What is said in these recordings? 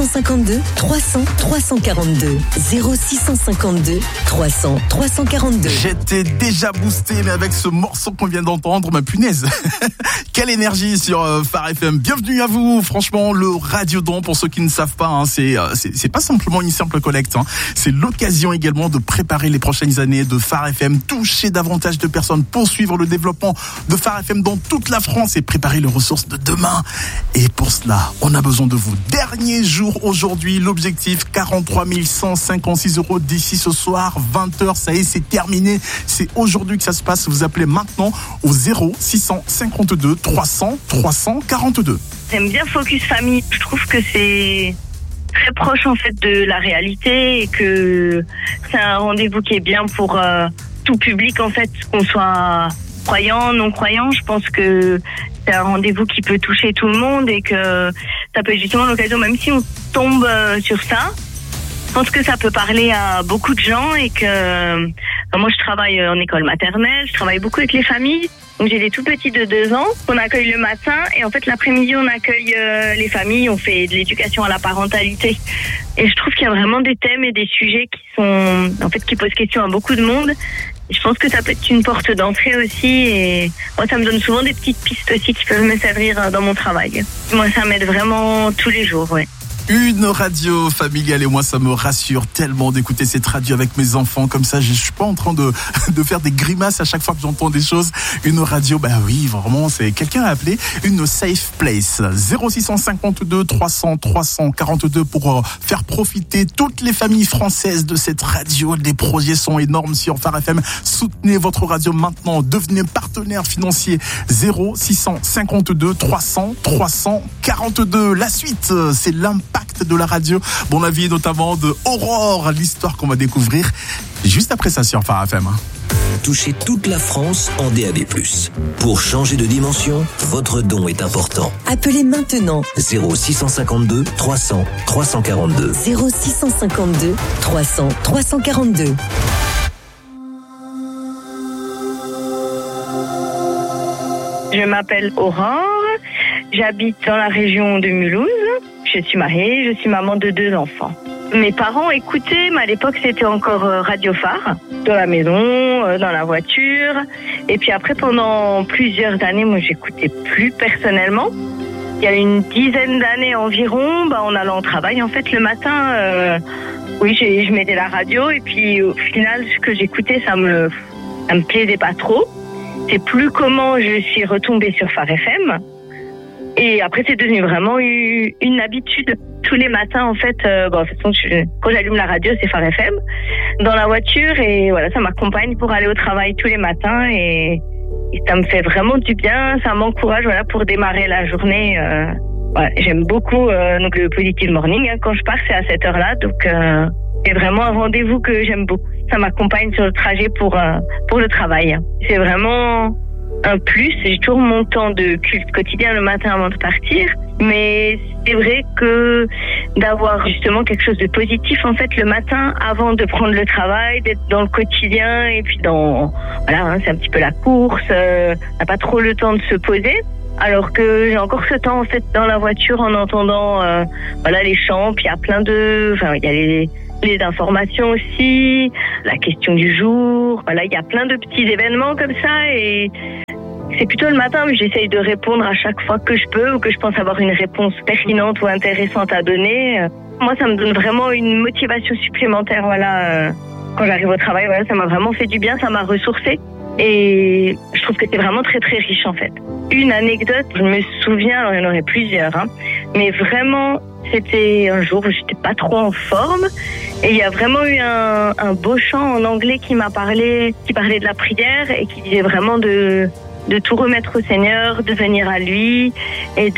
0652 300 342. 0652 300 342. J'étais déjà boosté, mais avec ce morceau qu'on vient d'entendre, ma punaise. Quelle énergie sur Phare FM. Bienvenue à vous. Franchement, le Radiodon, pour ceux qui ne savent pas, hein, c'est pas simplement une simple collecte. Hein. C'est l'occasion également de préparer les prochaines années de Phare FM, toucher davantage de personnes, poursuivre le développement de Phare FM dans toute la France et préparer les ressources de demain. Et pour cela, on a besoin de vous. Dernier jour aujourd'hui, l'objectif 43 156 € d'ici ce soir, 20h, ça y est, c'est terminé. C'est aujourd'hui que ça se passe. Vous appelez maintenant au 0652 300 342. J'aime bien Focus Famille. Je trouve que c'est très proche en fait de la réalité et que c'est un rendez-vous qui est bien pour tout public en fait, qu'on soit croyant, non croyant. Je pense que c'est un rendez-vous qui peut toucher tout le monde et que ça peut être justement l'occasion, même si on tombe sur ça, je pense que ça peut parler à beaucoup de gens et que moi je travaille en école maternelle, je travaille beaucoup avec les familles. Donc j'ai des tout petits de 2 ans qu'on accueille le matin et en fait l'après-midi on accueille les familles, on fait de l'éducation à la parentalité. Et je trouve qu'il y a vraiment des thèmes et des sujets qui posent question à beaucoup de monde. Et je pense que ça peut être une porte d'entrée aussi et moi ça me donne souvent des petites pistes aussi qui peuvent me servir dans mon travail. Moi ça m'aide vraiment tous les jours, ouais. Une radio familiale et moi ça me rassure tellement d'écouter cette radio avec mes enfants comme ça. Je suis pas en train de faire des grimaces à chaque fois que j'entends des choses. Une radio, bah oui, vraiment, c'est quelqu'un a appelé une safe place. 0652 300 342 pour faire profiter toutes les familles françaises de cette radio. Les projets sont énormes sur Phare FM. Soutenez votre radio maintenant. Devenez partenaire financier. 0652 300 342. La suite, c'est l'impact de la radio dans la vie notamment de Aurore, l'histoire qu'on va découvrir juste après ça sur Phare FM. Touchez toute la France en DAB+. Pour changer de dimension, votre don est important. Appelez maintenant 0652 300 342. 0652 300 342. Je m'appelle Aurore, j'habite dans la région de Mulhouse. Je suis mariée, je suis maman de 2 enfants. Mes parents écoutaient, mais à l'époque c'était encore Radio Phare, dans la maison, dans la voiture. Et puis après, pendant plusieurs années, moi j'écoutais plus personnellement. Il y a une dizaine d'années environ, en allant au travail, en fait, le matin, je mettais la radio et puis au final, ce que j'écoutais, ça me plaisait pas trop. C'est plus comment je suis retombée sur Phare FM. Et après, c'est devenu vraiment une habitude. Tous les matins, en fait, de toute façon, quand j'allume la radio, c'est Phare FM. Dans la voiture, et voilà, ça m'accompagne pour aller au travail tous les matins. Et ça me fait vraiment du bien. Ça m'encourage, voilà, pour démarrer la journée. J'aime beaucoup donc le Positive Morning. Quand je pars, c'est à cette heure-là. Donc, c'est vraiment un rendez-vous que j'aime beaucoup. Ça m'accompagne sur le trajet pour le travail. C'est vraiment un plus. J'ai toujours mon temps de culte quotidien le matin avant de partir. Mais c'est vrai que d'avoir justement quelque chose de positif en fait le matin avant de prendre le travail, d'être dans le quotidien et puis c'est un petit peu la course, on n'a pas trop le temps de se poser. Alors que j'ai encore ce temps en fait dans la voiture en entendant les chants, puis il y a plein il y a les informations aussi, la question du jour, il y a plein de petits événements comme ça et c'est plutôt le matin où j'essaye de répondre à chaque fois que je peux ou que je pense avoir une réponse pertinente ou intéressante à donner. Moi, ça me donne vraiment une motivation supplémentaire, quand j'arrive au travail, ça m'a vraiment fait du bien, ça m'a ressourcée. Et je trouve que c'est vraiment très très riche en fait. Une anecdote, je me souviens, alors il y en aurait plusieurs, mais vraiment c'était un jour où j'étais pas trop en forme et il y a vraiment eu un beau chant en anglais qui parlait de la prière et qui disait vraiment de tout remettre au Seigneur, de venir à lui et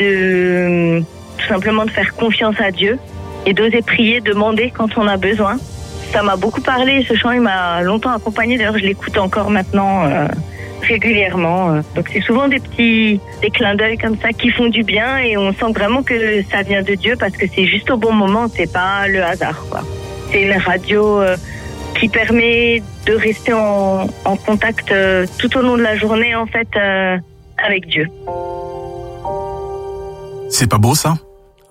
de tout simplement de faire confiance à Dieu et d'oser prier, demander quand on a besoin. Ça m'a beaucoup parlé, ce chant il m'a longtemps accompagné, d'ailleurs je l'écoute encore maintenant régulièrement. Donc c'est souvent des clins d'œil comme ça qui font du bien et on sent vraiment que ça vient de Dieu parce que c'est juste au bon moment, c'est pas le hasard, quoi. C'est une radio qui permet de rester en contact tout au long de la journée en fait avec Dieu. C'est pas beau ça ? Hein ?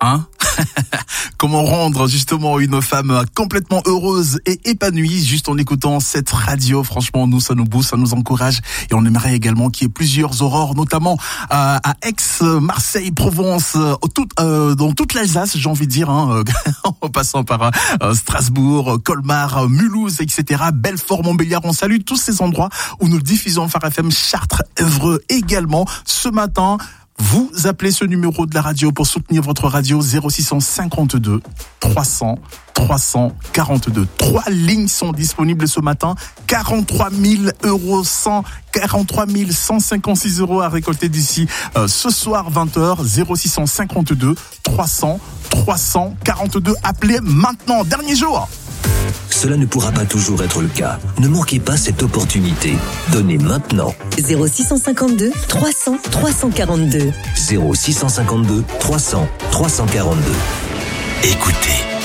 Comment rendre justement une femme complètement heureuse et épanouie juste en écoutant cette radio. Franchement, nous, ça nous booste, ça nous encourage. Et on aimerait également qu'il y ait plusieurs aurores, notamment à Aix, Marseille, Provence, dans toute l'Alsace, j'ai envie de dire, en passant par Strasbourg, Colmar, Mulhouse, etc. Belfort, Montbéliard. On salue tous ces endroits où nous diffusons Phare FM, Chartres, Évreux également. Ce matin, vous appelez ce numéro de la radio pour soutenir votre radio 0652 300 342. 3 lignes sont disponibles ce matin. 43 156 euros à récolter d'ici ce soir 20h. 0652 300 342. Appelez maintenant. Dernier jour. Cela ne pourra pas toujours être le cas. Ne manquez pas cette opportunité. Donnez maintenant. 0652 300 342. 0652 300 342. Écoutez.